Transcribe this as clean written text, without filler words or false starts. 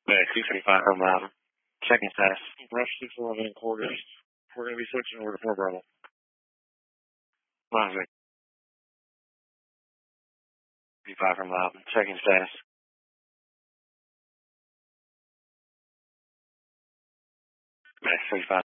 Max 235 from Loudon. Checking status. Rush 611 quarters. We're going to be switching over to 4 Bravo. Roger. 35 from Loudon. Checking status. Max 35.